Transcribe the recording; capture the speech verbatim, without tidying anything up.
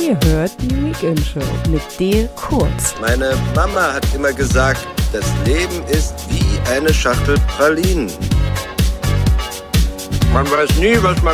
Ihr hört die Weekend Show mit Dale Kurz. Meine Mama hat immer gesagt, das Leben ist wie eine Schachtel Pralinen. Man weiß nie, was man